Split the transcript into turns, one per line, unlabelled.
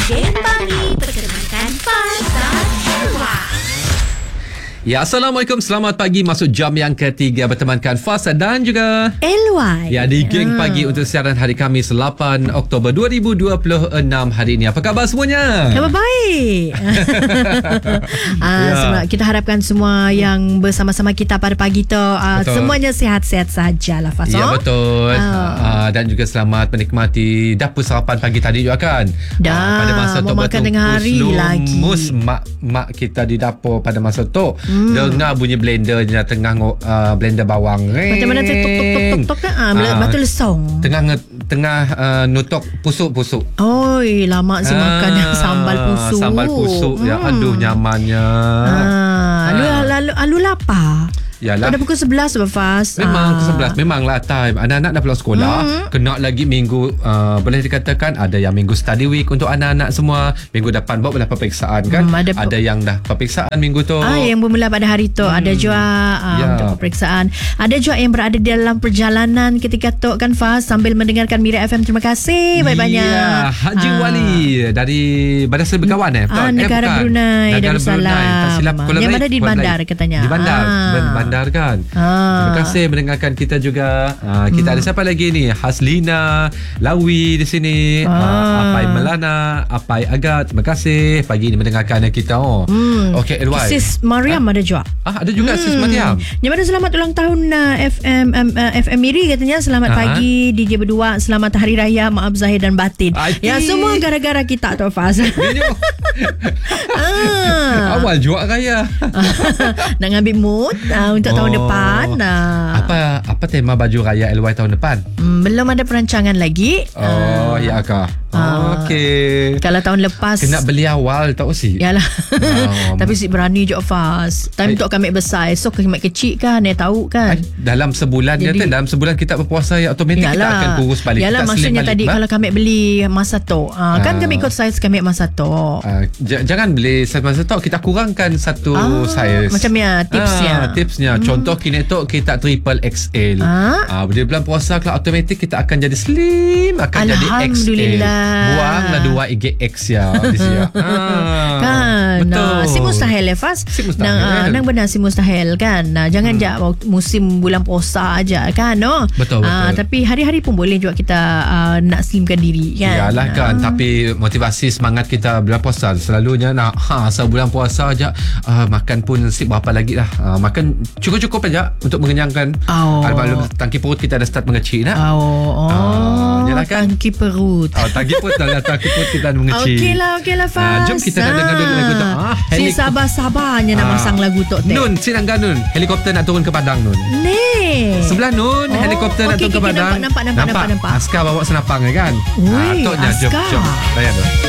Geng Pagi perkenalkan Faz dan Elway.
Ya, Assalamualaikum. Selamat pagi. Masuk jam yang ketiga bertemankan Faz dan juga
Elway.
ya di Geng Pagi untuk siaran hari Khamis 8 Oktober 2026 hari ini. Apa khabar semuanya?
Khabar baik. Semua, kita harapkan semua yang bersama-sama kita pada pagi tu semuanya sihat-sihat sajalah Faz.
Ya, betul. Dan juga selamat menikmati dapur sarapan pagi tadi juga kan. Pada masa tu
makan tengah hari lagi.
Mak kita di dapur pada masa tu dengar bunyi blender dia tengah blender bawang.
Macam mana tok kan? Batu lesong.
Tengah nutuk pusuk-pusuk.
Oi, lama sih makan sambal pusuk.
Sambal pusuk. Ya, aduh nyamannya.
Lalu lapar.
Yalah.
Pada pukul 11 Faz.
Memang pukul 11. Memanglah time. Anak-anak dah pulang sekolah. Kena lagi minggu, boleh dikatakan ada yang minggu study week untuk anak-anak semua. Minggu depan buat peperiksaan kan. Ada yang dah peperiksaan minggu tu.
Yang bermula pada hari tu. Ada juga untuk peperiksaan. Ada juga yang berada di dalam perjalanan ketika tu kan Faz, sambil mendengarkan Mira FM. Terima kasih banyak-banyak.
Ya, Haji Wali dari Madrasah Berkawan
Negara Brunei Darussalam. Yang ada di bandar katanya.
Di bandar. Bandar kan. Terima kasih mendengarkan kita juga. Kita ada siapa lagi ni? Haslina Lawi di sini. Apai Melana, Apai Agat. Terima kasih pagi ni mendengarkan kita. Okey, Elway.
Sis Mariam ada juga.
Ada juga Sis Mariam.
Yang mana selamat ulang tahun FM Miri katanya. Selamat pagi DJ berdua. Selamat Hari Raya. Maaf zahir dan batin. Ya, semua gara-gara kita tu Faz.
Awal juga raya.
Nak ngambil mood untuk tahun depan.
Apa tema baju raya LY tahun depan?
Belum ada perancangan lagi.
Ya kah? Okey.
Kalau tahun lepas
kena beli awal tak usik.
Yalah. Tapi si berani je Faz. Time tu kami besar, esok kami kecil kan, dia tahu kan.
Dalam sebulan je dalam sebulan kita berpuasa ya otomatik kita akan kurus balik.
Yalah, maksudnya tadi kalau kami beli masa tu, kan kami ikut saiz kami masa tu.
Jangan beli saiz masa tu, kita kurangkan satu saiz.
Macam ya tipsnya.
Contoh kini tu kita triple XL. Bila bulan puasa kalau otomatik kita akan jadi slim, akan jadi XL.
Alhamdulillah.
Buanglah 2 IGX ya di sini.
Kan.
Betul.
Si mustahil Faz. Nang benar si mustahil kan. Jangan je musim bulan puasa aja kan.
Betul.
Tapi hari-hari pun boleh juga kita nak slimkan diri kan.
Yalah kan. Tapi motivasi semangat kita bulan puasa selalunya nak sebulan puasa aja makan pun berapa lagi lah. Makan cukup-cukup aja untuk mengenyangkan. Maklum tangki perut kita dah start mengecil nak. Yalah kan.
Tangki perut.
Tangki perut kita dah mengecil.
Okeylah Faz.
Jom kita nak dengar dulu lagu tu.
Si sabar-sabarnya nak masang lagu tu.
Nun, sinangga Nun. Helikopter nak turun ke Padang Nun. Sebelah Nun, helikopter nak turun ke Padang.
Nampak.
Askar bawa senapang kan.
Askar.
Jom. Bayar tu.